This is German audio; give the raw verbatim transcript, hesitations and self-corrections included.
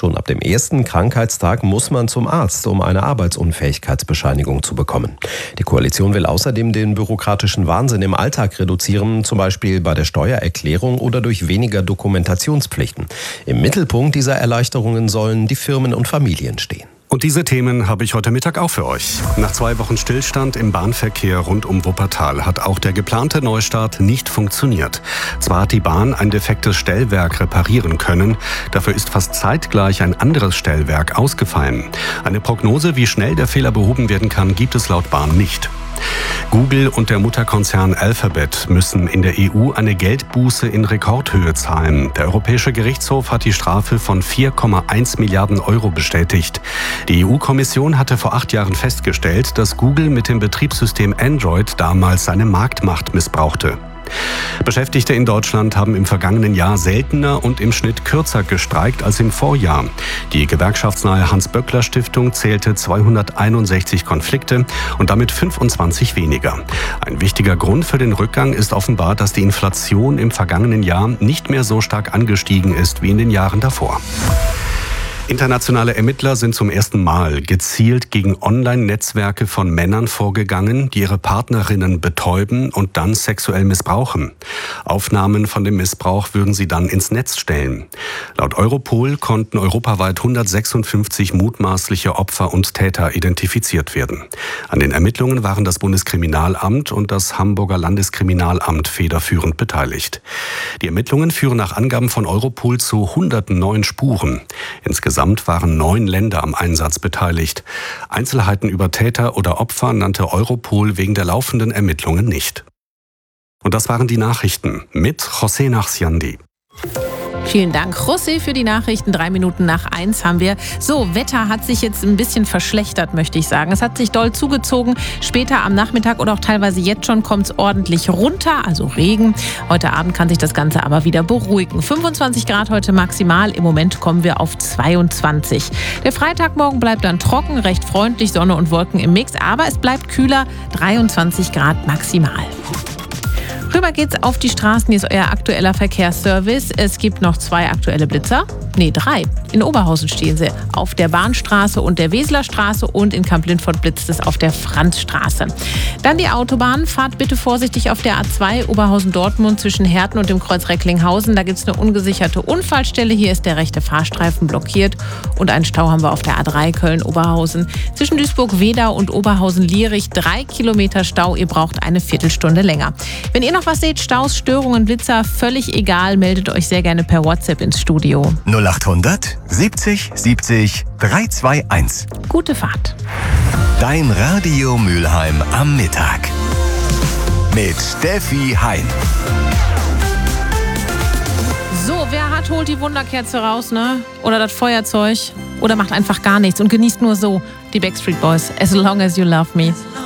Schon ab dem ersten Krankheitstag muss man zum Arzt, um eine Arbeitsunfähigkeitsbescheinigung zu bekommen. Die Koalition will außerdem den bürokratischen Wahnsinn im Alltag reduzieren, zum Beispiel bei der Steuererklärung oder durch weniger Dokumentationspflichten. Im Mittelpunkt dieser Erleichterungen sollen die Firmen und Familien stehen. Und diese Themen habe ich heute Mittag auch für euch. Nach zwei Wochen Stillstand im Bahnverkehr rund um Wuppertal hat auch der geplante Neustart nicht funktioniert. Zwar hat die Bahn ein defektes Stellwerk reparieren können, dafür ist fast zeitgleich ein anderes Stellwerk ausgefallen. Eine Prognose, wie schnell der Fehler behoben werden kann, gibt es laut Bahn nicht. Google und der Mutterkonzern Alphabet müssen in der E U eine Geldbuße in Rekordhöhe zahlen. Der Europäische Gerichtshof hat die Strafe von vier Komma eins Milliarden Euro bestätigt. Die E U-Kommission hatte vor acht Jahren festgestellt, dass Google mit dem Betriebssystem Android damals seine Marktmacht missbrauchte. Beschäftigte in Deutschland haben im vergangenen Jahr seltener und im Schnitt kürzer gestreikt als im Vorjahr. Die gewerkschaftsnahe Hans-Böckler-Stiftung zählte zweihunderteinundsechzig Konflikte und damit fünfundzwanzig weniger. Ein wichtiger Grund für den Rückgang ist offenbar, dass die Inflation im vergangenen Jahr nicht mehr so stark angestiegen ist wie in den Jahren davor. Internationale Ermittler sind zum ersten Mal gezielt gegen Online-Netzwerke von Männern vorgegangen, die ihre Partnerinnen betäuben und dann sexuell missbrauchen. Aufnahmen von dem Missbrauch würden sie dann ins Netz stellen. Laut Europol konnten europaweit hundertsechsundfünfzig mutmaßliche Opfer und Täter identifiziert werden. An den Ermittlungen waren das Bundeskriminalamt und das Hamburger Landeskriminalamt federführend beteiligt. Die Ermittlungen führen nach Angaben von Europol zu hunderten neuen Spuren. Insgesamt waren neun Länder am Einsatz beteiligt. Einzelheiten über Täter oder Opfer nannte Europol wegen der laufenden Ermittlungen nicht. Und das waren die Nachrichten mit José Nachsiandi. Vielen Dank, José, für die Nachrichten. Drei Minuten nach eins haben wir. So, Wetter hat sich jetzt ein bisschen verschlechtert, möchte ich sagen. Es hat sich doll zugezogen. Später am Nachmittag oder auch teilweise jetzt schon kommt es ordentlich runter, also Regen. Heute Abend kann sich das Ganze aber wieder beruhigen. fünfundzwanzig Grad heute maximal. Im Moment kommen wir auf zweiundzwanzig. Der Freitagmorgen bleibt dann trocken, recht freundlich, Sonne und Wolken im Mix. Aber es bleibt kühler, dreiundzwanzig Grad maximal. Rüber geht's auf die Straßen. Hier ist euer aktueller Verkehrsservice. Es gibt noch zwei aktuelle Blitzer. Nee, drei. In Oberhausen stehen sie. Auf der Bahnstraße und der Weselerstraße und in Kamp-Lindfort blitzt es auf der Franzstraße. Dann die Autobahn. Fahrt bitte vorsichtig auf der A zwei Oberhausen-Dortmund zwischen Herten und dem Kreuz Recklinghausen. Da gibt's eine ungesicherte Unfallstelle. Hier ist der rechte Fahrstreifen blockiert. Und einen Stau haben wir auf der A drei Köln-Oberhausen. Zwischen Duisburg-Wedau und Oberhausen-Lierich drei Kilometer Stau. Ihr braucht eine Viertelstunde länger. Wenn ihr noch was seht, Staus, Störungen, Blitzer, völlig egal, meldet euch sehr gerne per WhatsApp ins Studio. null achthundert siebzig siebzig dreihunderteinundzwanzig. Gute Fahrt. Dein Radio Mülheim am Mittag. Mit Steffi Hein. So, wer hat, holt die Wunderkerze raus, ne? Oder das Feuerzeug. Oder macht einfach gar nichts und genießt nur so die Backstreet Boys. As long as you love me.